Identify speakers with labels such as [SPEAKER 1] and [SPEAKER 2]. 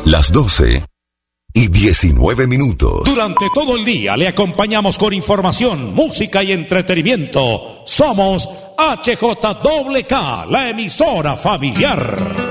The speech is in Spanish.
[SPEAKER 1] Las 12:19.
[SPEAKER 2] Durante todo el día le acompañamos con información, música y entretenimiento. Somos HJWK, la emisora familiar.